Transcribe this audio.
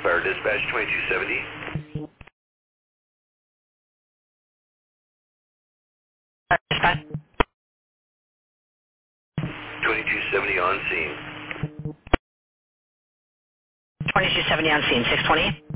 Fire Dispatch 2270. 2270 on scene. 2270 on scene, 620.